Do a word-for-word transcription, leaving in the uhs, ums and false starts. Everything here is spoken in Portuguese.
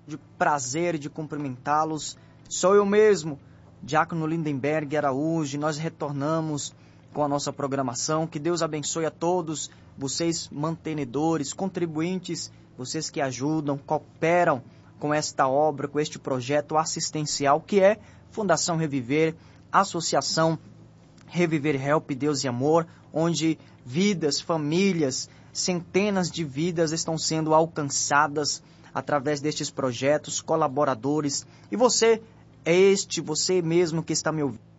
de prazer de cumprimentá-los. Sou eu mesmo, Diácono Lindenberg Araújo, e nós retornamos com a nossa programação. Que Deus abençoe a todos, vocês mantenedores, contribuintes, vocês que ajudam, cooperam com esta obra, com este projeto assistencial que é Fundação Reviver, Associação Reviver Help Deus e Amor, onde vidas, famílias, centenas de vidas estão sendo alcançadas através destes projetos, colaboradores. E você é este, você mesmo que está me ouvindo.